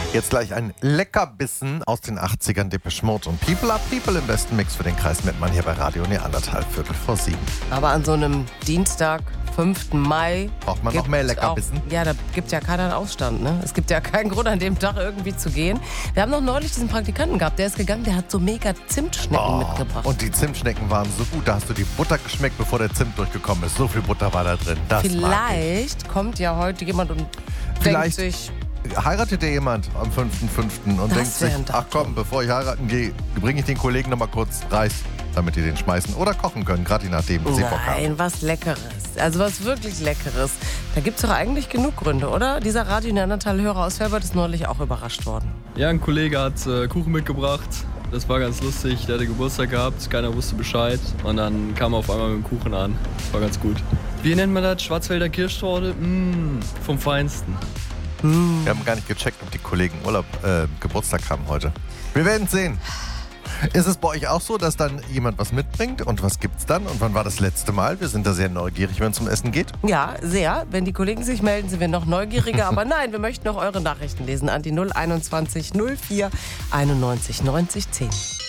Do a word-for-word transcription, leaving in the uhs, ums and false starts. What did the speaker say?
Jetzt gleich ein Leckerbissen aus den achtzigern, Depeche Mode und People Are People im besten Mix für den Kreis Mettmann hier bei Radio Neandertal, Viertel vor sieben. Aber an so einem Dienstag, fünften Mai... Braucht man noch mehr Leckerbissen? Auch, ja, da gibt ja keiner einen Ausstand, ne? Es gibt ja keinen Grund, an dem Tag irgendwie zu gehen. Wir haben noch neulich diesen Praktikanten gehabt, der ist gegangen, der hat so mega Zimtschnecken Oh, mitgebracht. und die Zimtschnecken waren so gut, da hast du die Butter geschmeckt, bevor der Zimt durchgekommen ist. So viel Butter war da drin. Das mag ich. Vielleicht kommt ja heute jemand und Vielleicht denkt sich... heiratet dir jemand am fünften fünften und Das denkt sich, wär ein ach komm, bevor ich heiraten gehe, bringe ich den Kollegen noch mal kurz Reis, damit die den schmeißen oder kochen können, gerade je nachdem, was sie Bock haben. Nein, was Leckeres. Also was wirklich Leckeres. Da gibt es doch eigentlich genug Gründe, oder? Dieser Radio Neandertal-Hörer aus Felbert ist neulich auch überrascht worden. Ja, ein Kollege hat äh, Kuchen mitgebracht. Das war ganz lustig. Der hatte Geburtstag gehabt, keiner wusste Bescheid. Und dann kam er auf einmal mit dem Kuchen an. Das war ganz gut. Wie nennt man das? Schwarzwälder Kirschtorte? Mmh, vom Feinsten. Wir haben gar nicht gecheckt, ob die Kollegen Urlaub, äh, Geburtstag haben heute. Wir werden sehen. Ist es bei euch auch so, dass dann jemand was mitbringt? Und was gibt's dann? Und wann war das letzte Mal? Wir sind da sehr neugierig, wenn es um Essen geht. Ja, sehr. Wenn die Kollegen sich melden, sind wir noch neugieriger. Aber nein, wir möchten noch eure Nachrichten lesen an die null einundzwanzig null vier einundneunzig neunzig zehn.